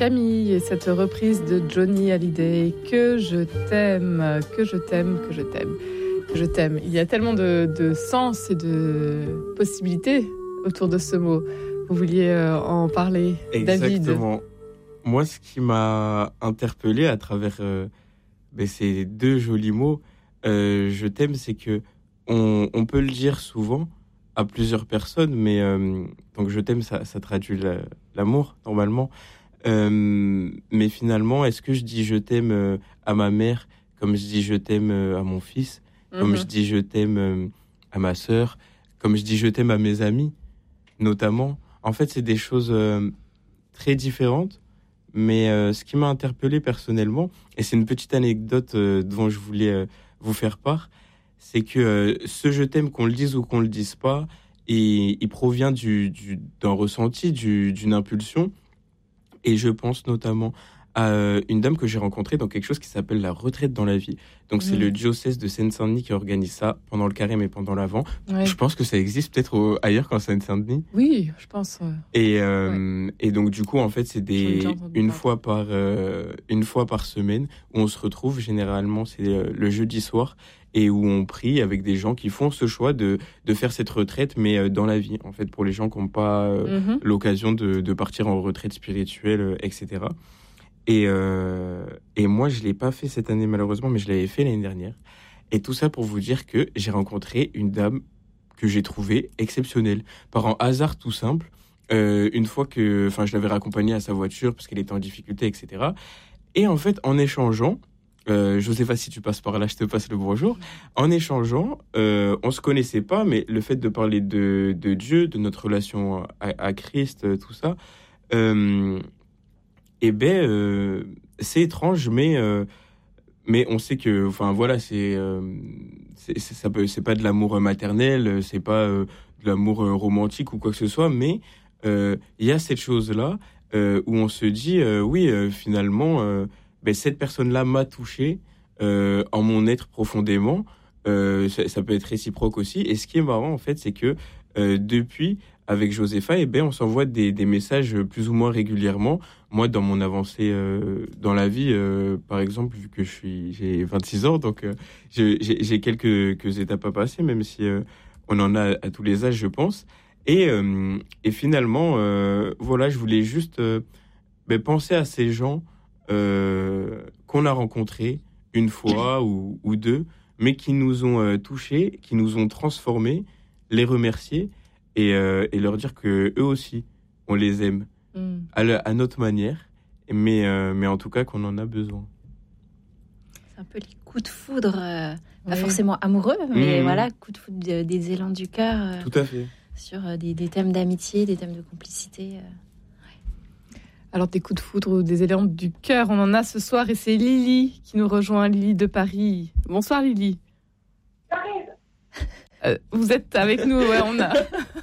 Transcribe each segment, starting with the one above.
Camille et cette reprise de Johnny Hallyday, que je t'aime, que je t'aime, que je t'aime, que je t'aime. Il y a tellement de sens et de possibilités autour de ce mot. Vous vouliez en parler, David? Exactement. Moi, ce qui m'a interpellé à travers ces deux jolis mots, je t'aime, c'est que on peut le dire souvent à plusieurs personnes, mais donc je t'aime, ça traduit l'amour normalement. Mais finalement, est-ce que je dis je t'aime à ma mère comme je dis je t'aime à mon fils, comme je dis je t'aime à ma sœur, comme je dis je t'aime à mes amis, notamment. En fait, c'est des choses très différentes, mais ce qui m'a interpellé personnellement, et c'est une petite anecdote dont je voulais vous faire part, c'est que ce je t'aime, qu'on le dise ou qu'on le dise pas, il provient d'un ressenti, d'une impulsion. Et je pense notamment à une dame que j'ai rencontrée dans quelque chose qui s'appelle la retraite dans la vie. Donc c'est le diocèse de Seine-Saint-Denis qui organise ça pendant le carême et pendant l'Avent. Ouais. Je pense que ça existe peut-être ailleurs qu'en Seine-Saint-Denis. Oui, je pense. Et donc du coup en fait c'est une fois par semaine où on se retrouve. Généralement c'est le jeudi soir et où on prie avec des gens qui font ce choix de faire cette retraite, mais dans la vie, en fait, pour les gens qui n'ont pas l'occasion de partir en retraite spirituelle, etc. Et moi, je ne l'ai pas fait cette année, malheureusement, mais je l'avais fait l'année dernière. Et tout ça pour vous dire que j'ai rencontré une dame que j'ai trouvée exceptionnelle. Par un hasard tout simple, une fois que je l'avais raccompagnée à sa voiture parce qu'elle était en difficulté, etc. Et en fait, en échangeant, Josépha, si tu passes par là, je te passe le bonjour. En échangeant, on se connaissait pas, mais le fait de parler de Dieu, de notre relation à Christ, tout ça, c'est étrange, mais on sait que, c'est pas de l'amour maternel, c'est pas de l'amour romantique ou quoi que ce soit, mais il y a cette chose-là où on se dit, finalement. Cette personne-là m'a touché en mon être profondément. Ça peut être réciproque aussi. Et ce qui est marrant, en fait, c'est que depuis, avec Josépha, on s'envoie des messages plus ou moins régulièrement. Moi, dans mon avancée dans la vie, par exemple, vu que j'ai 26 ans, donc j'ai quelques étapes à passer, même si on en a à tous les âges, je pense. Et finalement, je voulais juste penser à ces gens qu'on a rencontrés une fois ou deux, mais qui nous ont touchés, qui nous ont transformés, les remercier et leur dire que eux aussi, on les aime à notre manière, mais en tout cas qu'on en a besoin. C'est un peu les coups de foudre, pas forcément amoureux, mais voilà, coups de foudre des élans du cœur. Tout à fait. Sur des thèmes d'amitié, des thèmes de complicité. Alors, des coups de foudre ou des élans du cœur, on en a ce soir et c'est Lily qui nous rejoint, Lily de Paris. Bonsoir Lily. J'arrive. Vous êtes avec nous, on a...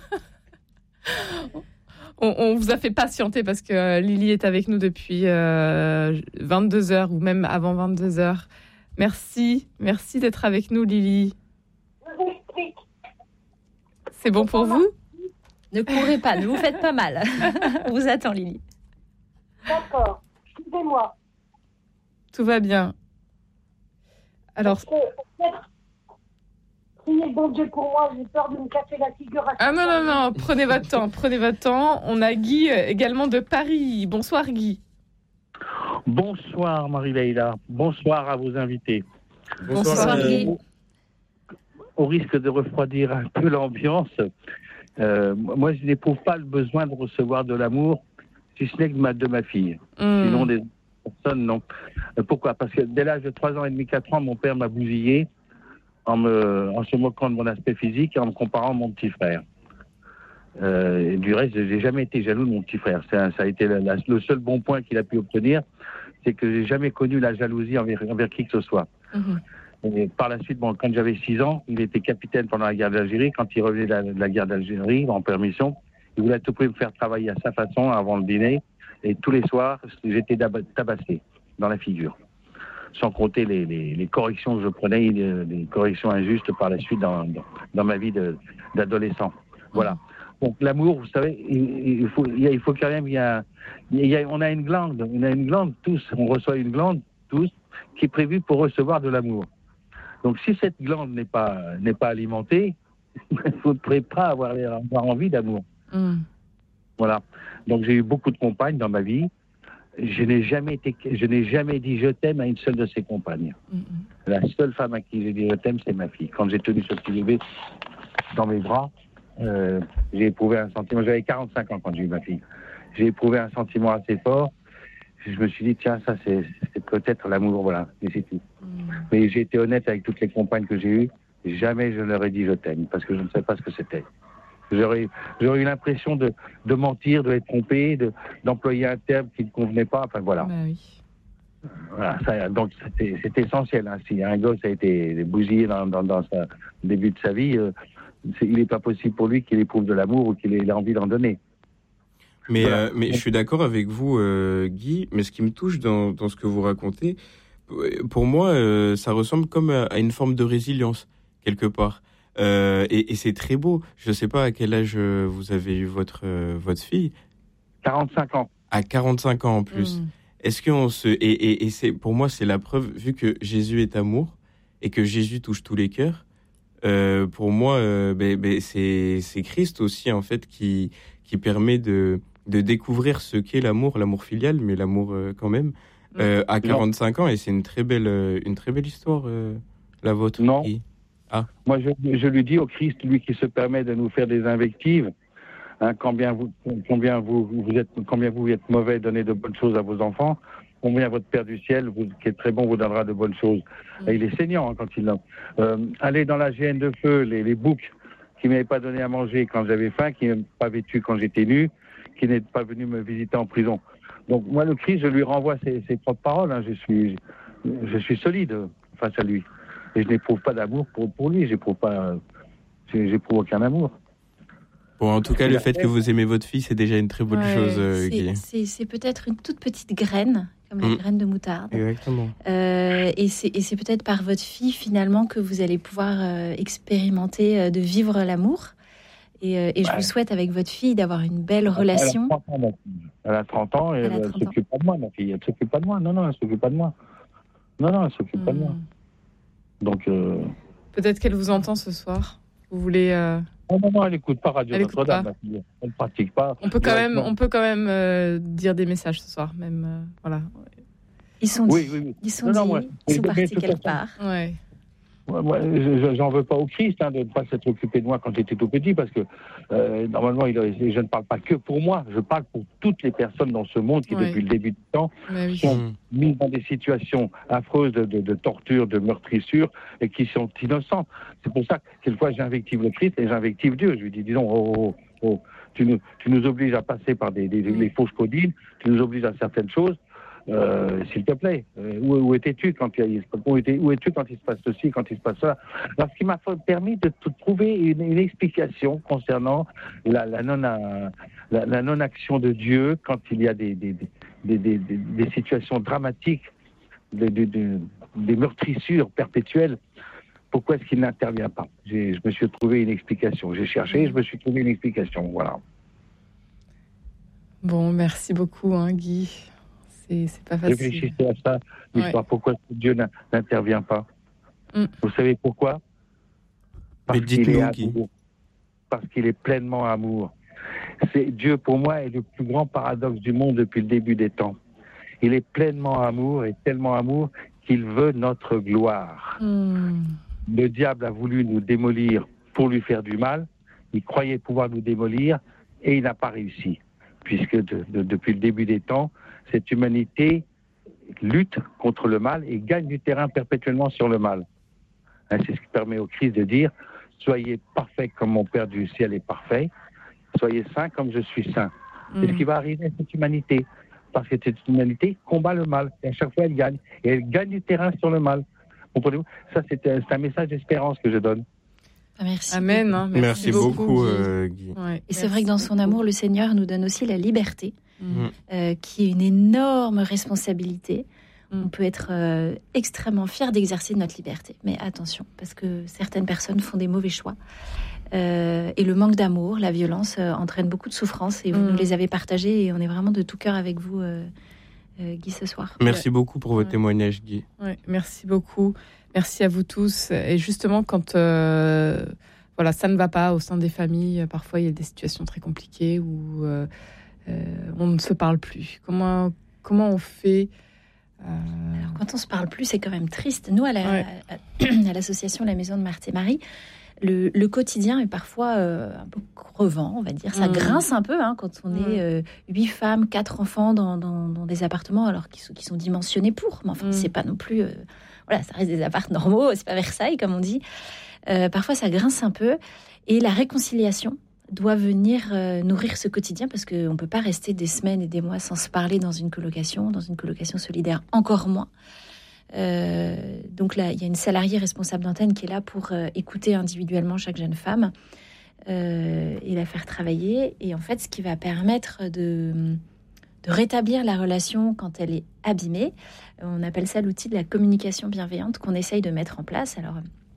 on vous a fait patienter parce que Lily est avec nous depuis 22h ou même avant 22h. Merci d'être avec nous Lily. Je vous explique. C'est bon pour vous ? Ne courez pas, ne vous faites pas mal. On vous attend Lily. D'accord, excusez-moi. Tout va bien. Alors... Priez bon Dieu pour moi, j'ai peur de me casser la figure. Ah non, prenez votre temps. On a Guy également de Paris. Bonsoir Guy. Bonsoir Marie-Leïla, bonsoir à vos invités. Bonsoir Guy. Au risque de refroidir un peu l'ambiance, moi je n'éprouve pas le besoin de recevoir de l'amour, si ce n'est que de ma fille. Sinon, des personnes, non. Pourquoi ? Parce que dès l'âge de 3 ans et demi, 4 ans, mon père m'a bousillé en se moquant de mon aspect physique et en me comparant à mon petit frère. Et du reste, je n'ai jamais été jaloux de mon petit frère. Ça a été le seul bon point qu'il a pu obtenir, c'est que je n'ai jamais connu la jalousie envers qui que ce soit. Et par la suite, quand j'avais 6 ans, il était capitaine pendant la guerre d'Algérie. Quand il revenait de la guerre d'Algérie, en permission, il voulait à tout prix me faire travailler à sa façon avant le dîner. Et tous les soirs, j'étais tabassé dans la figure. Sans compter les corrections que je prenais, les corrections injustes par la suite dans ma vie d'adolescent. Voilà. Donc l'amour, vous savez, il faut quand même, on a une glande tous, on reçoit une glande tous qui est prévue pour recevoir de l'amour. Donc si cette glande n'est pas alimentée, vous ne pourrez pas avoir envie d'amour. Voilà. Donc j'ai eu beaucoup de compagnes dans ma vie. Je n'ai jamais dit je t'aime à une seule de ces compagnes. La seule femme à qui j'ai dit je t'aime, c'est ma fille. Quand j'ai tenu ce petit bébé dans mes bras, j'ai éprouvé un sentiment. J'avais 45 ans quand j'ai eu ma fille. J'ai éprouvé un sentiment assez fort. Je me suis dit, tiens, ça c'est peut-être l'amour, voilà, et c'est tout. Mais j'ai été honnête avec toutes les compagnes que j'ai eues. Jamais je leur ai dit je t'aime, parce que je ne savais pas ce que c'était. J'aurais eu l'impression de mentir, de être trompé, d'employer un terme qui ne convenait pas. Enfin voilà. Bah oui. Voilà, donc c'est essentiel. Hein. Si un gosse a été bousillé dans son début de sa vie, il n'est pas possible pour lui qu'il éprouve de l'amour ou qu'il ait envie d'en donner. Mais, voilà. Mais je suis d'accord avec vous, Guy. Mais ce qui me touche dans ce que vous racontez, pour moi, ça ressemble comme à une forme de résilience quelque part. Et c'est très beau. Je ne sais pas à quel âge vous avez eu votre fille. 45 ans. À 45 ans en plus. Est-ce qu'on se... Et c'est, pour moi, c'est la preuve, vu que Jésus est amour et que Jésus touche tous les cœurs, pour moi, c'est Christ aussi, en fait, qui permet de découvrir ce qu'est l'amour filial, mais l'amour quand même, à 45 ans. Et c'est une très belle histoire, la vôtre. Non. Ah. Moi, je lui dis au Christ, lui qui se permet de nous faire des invectives, hein, combien vous êtes mauvais, donnez de bonnes choses à vos enfants, combien votre Père du ciel, qui est très bon, vous donnera de bonnes choses. Et il est saignant, hein, quand il l'a. Aller dans la géhenne de feu, les boucs qui m'avaient pas donné à manger quand j'avais faim, qui m'avaient pas vêtu quand j'étais nu, qui n'étaient pas venus me visiter en prison. Donc moi, le Christ, je lui renvoie ses propres paroles. Hein. Je suis solide face à lui. Et je n'éprouve pas d'amour pour lui. J'éprouve aucun amour. Bon, en tout cas, le fait que vous aimez votre fille, c'est déjà une très bonne chose, Guy. C'est peut-être une toute petite graine, comme la graine de moutarde. Exactement. Et c'est peut-être par votre fille, finalement, que vous allez pouvoir expérimenter de vivre l'amour. Et je vous souhaite, avec votre fille, d'avoir une belle relation. Elle a 30 ans et elle ne s'occupe pas de moi, ma fille. Elle ne s'occupe pas de moi. Non, elle ne s'occupe pas de moi. Non, elle ne s'occupe pas de moi. Donc, peut-être qu'elle vous entend ce soir. Vous voulez... Non, elle n'écoute pas Radio Notre-Dame, ma fille. Elle ne pratique pas. On peut quand même dire des messages ce soir, même. Voilà. Ils sont oui. Ils sont partis quelque part. Ouais. J'en veux pas au Christ de ne pas s'être occupé de moi quand j'étais tout petit, parce que normalement, je ne parle pas que pour moi, je parle pour toutes les personnes dans ce monde qui, depuis le début du temps, sont mises dans des situations affreuses de torture, de meurtrissure, et qui sont innocentes. C'est pour ça que quelquefois j'invective le Christ et j'invective Dieu. Je lui dis, disons, tu nous obliges à passer par les fausses codines, tu nous obliges à certaines choses. S'il te plaît, où étais-tu quand il se passe ceci, quand il se passe cela? Alors, ce qui m'a permis de trouver une explication concernant la non-action de Dieu quand il y a des situations dramatiques, des meurtrissures perpétuelles. Pourquoi est-ce qu'il n'intervient pas? Je me suis trouvé une explication. J'ai cherché, je me suis trouvé une explication. Voilà. Bon, merci beaucoup, Guy. C'est pas facile. Réfléchissez à ça, l'histoire. Pourquoi Dieu n'intervient pas? Vous savez pourquoi? Parce qu'il est amour. Parce qu'il est pleinement amour. Dieu, pour moi, est le plus grand paradoxe du monde depuis le début des temps. Il est pleinement amour et tellement amour qu'il veut notre gloire. Le diable a voulu nous démolir pour lui faire du mal. Il croyait pouvoir nous démolir et il n'a pas réussi. Puisque depuis le début des temps, cette humanité lutte contre le mal et gagne du terrain perpétuellement sur le mal. C'est ce qui permet au Christ de dire « Soyez parfaits comme mon Père du ciel est parfait, soyez saints comme je suis saint ». C'est ce qui va arriver à cette humanité, parce que cette humanité combat le mal, et à chaque fois elle gagne. Et elle gagne du terrain sur le mal. Comprenez-vous? Ça, c'est un message d'espérance que je donne. Merci. Amen. Merci beaucoup, Guy. Et c'est vrai que dans son amour, le Seigneur nous donne aussi la liberté, qui est une énorme responsabilité. On peut être extrêmement fier d'exercer notre liberté. Mais attention, parce que certaines personnes font des mauvais choix. Et le manque d'amour, la violence entraîne beaucoup de souffrance. Et vous nous les avez partagées et on est vraiment de tout cœur avec vous, Guy, ce soir. Merci beaucoup pour votre témoignage, Guy. Ouais, merci beaucoup. Merci à vous tous. Et justement, quand ça ne va pas au sein des familles, parfois il y a des situations très compliquées où on ne se parle plus. Comment on fait Alors, quand on se parle plus, c'est quand même triste. Nous, à l'association La Maison de Marthe et Marie, le quotidien est parfois un peu crevant, on va dire. Ça grince un peu quand on est 8 femmes, 4 enfants dans des appartements, alors qui sont dimensionnés pour. Mais enfin, c'est pas non plus... ça reste des apparts normaux, c'est pas Versailles, comme on dit. Parfois, ça grince un peu. Et la réconciliation doit venir nourrir ce quotidien, parce qu'on ne peut pas rester des semaines et des mois sans se parler dans une colocation solidaire, encore moins. Donc là, il y a une salariée responsable d'antenne qui est là pour écouter individuellement chaque jeune femme et la faire travailler. Et en fait, ce qui va permettre de rétablir la relation quand elle est abîmée, on appelle ça l'outil de la communication bienveillante qu'on essaye de mettre en place. Alors,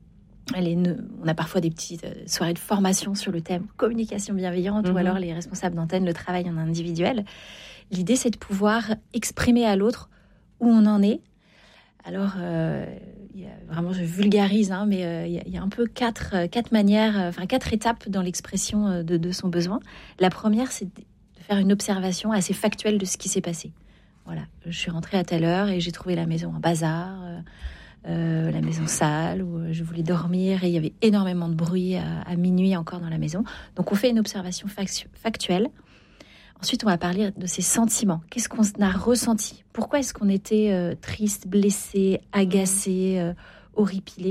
on a parfois des petites soirées de formation sur le thème communication bienveillante, ou alors les responsables d'antenne le travaillent en individuel. L'idée, c'est de pouvoir exprimer à l'autre où on en est. Alors, vraiment, je vulgarise, mais il y a un peu quatre manières, quatre étapes dans l'expression de son besoin. La première, c'est de faire une observation assez factuelle de ce qui s'est passé. Voilà, je suis rentrée à telle heure et j'ai trouvé la maison un bazar, la maison sale, où je voulais dormir et il y avait énormément de bruit à minuit encore dans la maison. Donc, on fait une observation factuelle. Ensuite, on va parler de ses sentiments. Qu'est-ce qu'on a ressenti ? Pourquoi est-ce qu'on était triste, blessé, agacé, horripilé ?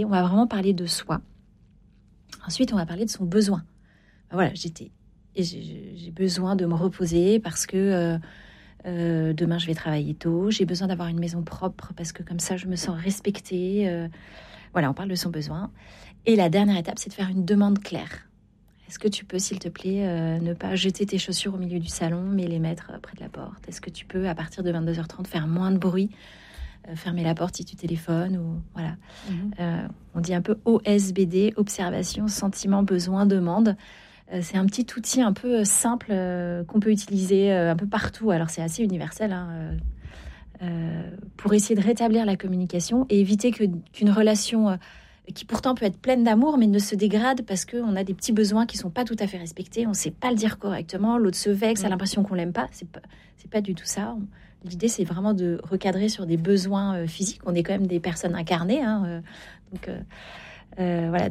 On va vraiment parler de soi. Ensuite, on va parler de son besoin. Voilà, j'ai besoin de me reposer parce que demain, je vais travailler tôt. J'ai besoin d'avoir une maison propre parce que comme ça, je me sens respectée. Voilà, on parle de son besoin. Et la dernière étape, c'est de faire une demande claire. Est-ce que tu peux, s'il te plaît, ne pas jeter tes chaussures au milieu du salon, mais les mettre près de la porte ? Est-ce que tu peux, à partir de 22h30, faire moins de bruit, fermer la porte si tu téléphones, ou voilà. On dit un peu OSBD, observation, sentiment, besoin, demande. C'est un petit outil un peu simple qu'on peut utiliser un peu partout. Alors, c'est assez universel, pour essayer de rétablir la communication et éviter qu'une relation... qui pourtant peut être pleine d'amour, mais ne se dégrade parce qu'on a des petits besoins qui ne sont pas tout à fait respectés, on ne sait pas le dire correctement, l'autre se vexe, a l'impression qu'on ne l'aime pas. C'est pas du tout ça. L'idée, c'est vraiment de recadrer sur des besoins physiques. On est quand même des personnes incarnées. Donc, voilà,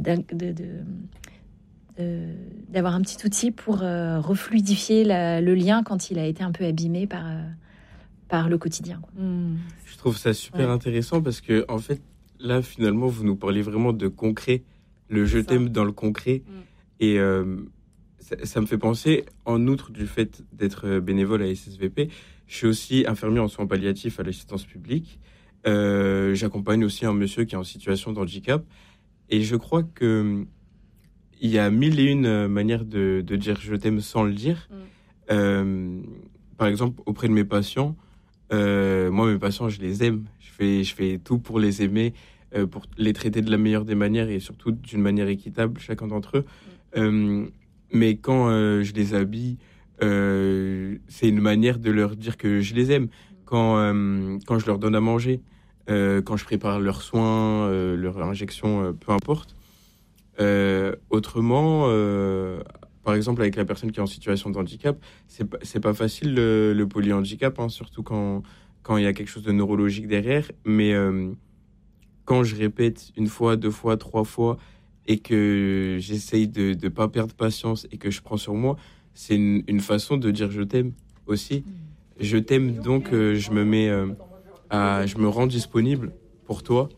d'avoir un petit outil pour refluidifier le lien quand il a été un peu abîmé par le quotidien, quoi. Je trouve ça super intéressant parce que, en fait, là, finalement, vous nous parlez vraiment de concret, le je t'aime dans le concret. Et ça me fait penser, en outre du fait d'être bénévole à SSVP, je suis aussi infirmier en soins palliatifs à l'assistance publique. J'accompagne aussi un monsieur qui est en situation de handicap. Et je crois qu'il y a 1001 manières de dire je t'aime sans le dire. Par exemple, auprès de mes patients, moi, mes patients, je les aime. Je fais tout pour les aimer, pour les traiter de la meilleure des manières et surtout d'une manière équitable, chacun d'entre eux. Mais quand je les habille, c'est une manière de leur dire que je les aime. Quand je leur donne à manger, quand je prépare leurs soins, leurs injections, peu importe. Autrement, par exemple, avec la personne qui est en situation de handicap, c'est pas facile le polyhandicap, surtout quand il y a quelque chose de neurologique derrière. Mais quand je répète une fois, 2 fois, 3 fois, et que j'essaye de ne pas perdre patience et que je prends sur moi, c'est une façon de dire je t'aime aussi. Je t'aime, donc je me rends disponible pour toi.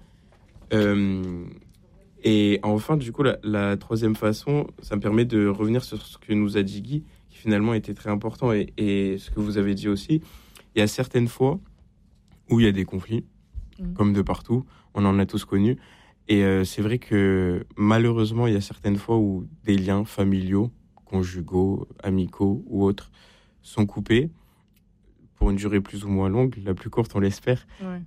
Et enfin, du coup, la troisième façon, ça me permet de revenir sur ce que nous a dit Guy, qui finalement était très important, et ce que vous avez dit aussi. Il y a certaines fois où il y a des conflits, comme de partout, on en a tous connu. Et c'est vrai que malheureusement, il y a certaines fois où des liens familiaux, conjugaux, amicaux ou autres sont coupés pour une durée plus ou moins longue, la plus courte, on l'espère.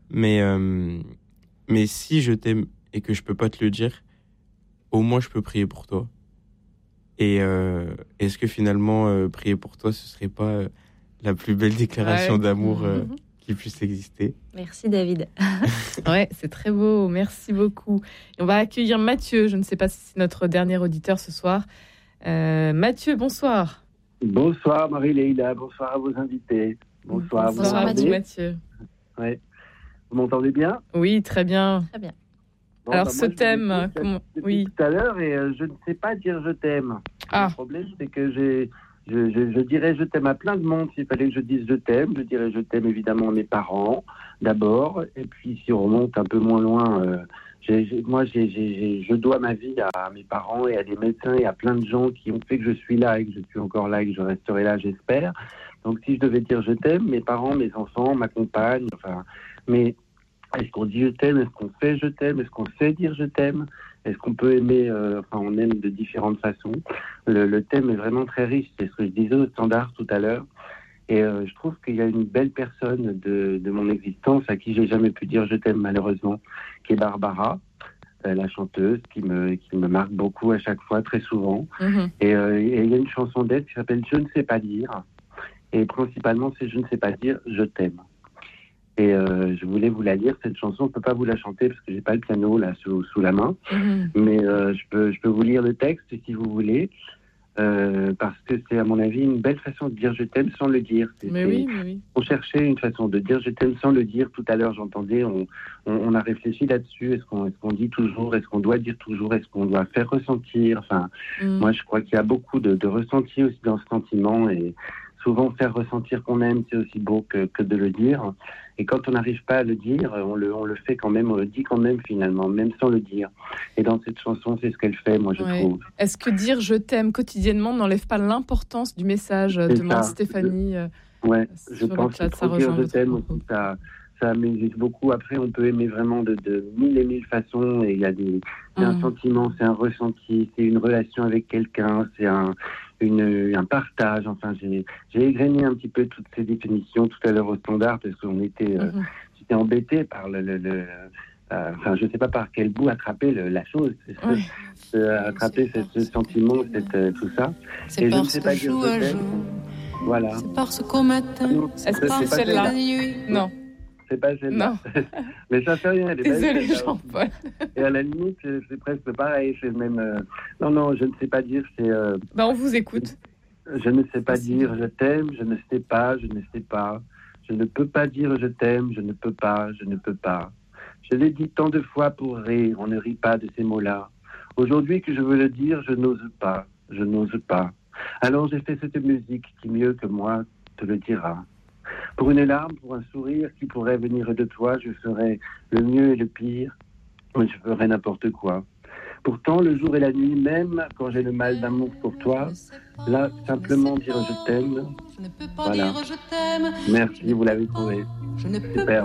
Mais si je t'aime et que je peux pas te le dire, au moins je peux prier pour toi. Et est-ce que finalement, prier pour toi, ce serait pas la plus belle déclaration d'amour qui puisse exister? Merci David. Ouais, c'est très beau, merci beaucoup. Et on va accueillir Mathieu, je ne sais pas si c'est notre dernier auditeur ce soir. Mathieu, bonsoir. Bonsoir Marie-Leïla, bonsoir à vos invités. Bonsoir Mathieu. Ouais. Vous m'entendez bien? Oui, très bien. Très bien. Bon, alors, bah, ce thème, oui. Tout à l'heure, et je ne sais pas dire je t'aime. Le problème, c'est que je dirais je t'aime à plein de monde. S'il fallait que je dise je t'aime, je dirais je t'aime évidemment à mes parents, d'abord. Et puis, si on remonte un peu moins loin, je dois ma vie à mes parents et à des médecins et à plein de gens qui ont fait que je suis là et que je suis encore là et que je resterai là, j'espère. Donc, si je devais dire je t'aime, mes parents, mes enfants, ma compagne, enfin, mais est-ce qu'on dit je t'aime? Est-ce qu'on fait je t'aime? Est-ce qu'on sait dire je t'aime? Est-ce qu'on peut aimer? On aime de différentes façons. Le thème est vraiment très riche. C'est ce que je disais au standard tout à l'heure. Et je trouve qu'il y a une belle personne de mon existence à qui j'ai jamais pu dire je t'aime malheureusement, qui est Barbara, la chanteuse, qui me marque beaucoup à chaque fois, très souvent. Et il y a une chanson d'elle qui s'appelle Je ne sais pas dire. Et principalement, c'est Je ne sais pas dire je t'aime. Et je voulais vous la lire, cette chanson. Je ne peux pas vous la chanter parce que j'ai pas le piano là sous la main. Mais je peux vous lire le texte si vous voulez. Parce que c'est à mon avis une belle façon de dire je t'aime sans le dire. Oui. On cherchait une façon de dire je t'aime sans le dire. Tout à l'heure j'entendais, on a réfléchi là-dessus. Est-ce qu'on dit toujours? Est-ce qu'on doit dire toujours? Est-ce qu'on doit faire ressentir? Enfin, moi je crois qu'il y a beaucoup de ressenti aussi dans ce sentiment. Et souvent faire ressentir qu'on aime, c'est aussi beau que de le dire. Et quand on n'arrive pas à le dire, on le fait quand même, on le dit quand même finalement, même sans le dire. Et dans cette chanson, c'est ce qu'elle fait, moi je trouve. Est-ce que dire je t'aime quotidiennement n'enlève pas l'importance du message? Demande Stéphanie. Ouais, je pense que trop dire je t'aime aussi, ça m'existe beaucoup. Après, on peut aimer vraiment de mille et mille façons. Et il y a c'est un sentiment, c'est un ressenti, c'est une relation avec quelqu'un, c'est un partage. Enfin, j'ai égrené un petit peu toutes ces définitions tout à l'heure au standard parce qu'on était, j'étais embêté par je sais pas par quel bout attraper la chose, attraper ce sentiment, tout ça. C'est parce que joue à jour. Voilà. C'est parce qu'on m'attend. Est-ce que c'est celle-là? Non. C'est pas celle-là. Mais ça fait rien. Désolée, Jean-Paul. Et à la limite, c'est presque pareil. C'est même. Non, je ne sais pas dire. On vous écoute. Je ne sais pas dire je t'aime. Je ne sais pas. Je ne sais pas. Je ne peux pas dire je t'aime. Je ne peux pas. Je ne peux pas. Je l'ai dit tant de fois pour rire. On ne rit pas de ces mots-là. Aujourd'hui que je veux le dire, je n'ose pas. Je n'ose pas. Alors j'ai fait cette musique qui mieux que moi te le dira. Pour une larme, pour un sourire qui pourrait venir de toi, je ferais le mieux et le pire, mais je ferais n'importe quoi. Pourtant, le jour et la nuit, même quand j'ai le mal d'amour pour toi, là, simplement dire je t'aime. Voilà. Merci, vous l'avez trouvé. Super.